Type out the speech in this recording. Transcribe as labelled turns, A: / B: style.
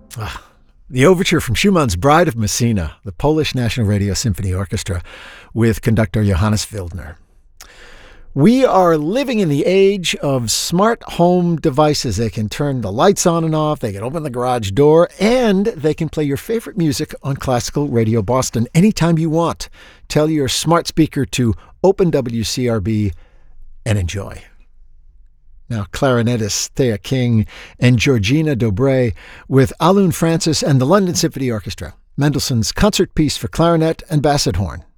A: The overture from Schumann's Bride of Messina, the Polish National Radio Symphony Orchestra, with conductor Johannes Wildner. We are living in the age of smart home devices. They can turn the lights on and off, they can open the garage door, and they can play your favorite music on Classical Radio Boston anytime you want. Tell your smart speaker to open WCRB and enjoy. Now, clarinetist Thea King and Georgina Dobre with Alun Francis and the London Symphony Orchestra, Mendelssohn's concert piece for clarinet and basset horn,